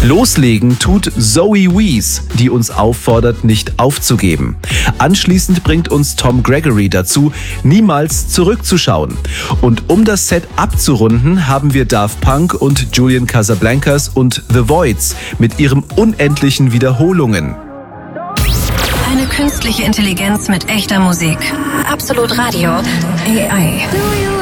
Loslegen tut Zoe Wees, die uns auffordert, nicht aufzugeben. Anschließend bringt uns Tom Gregory dazu, niemals zurückzuschauen. Und um das Set abzurunden, haben wir Daft Punk und Julian Casablancas und The Voids mit ihrem unendlichen Wiederholungen. Eine künstliche Intelligenz mit echter Musik. Absolut Radio. AI.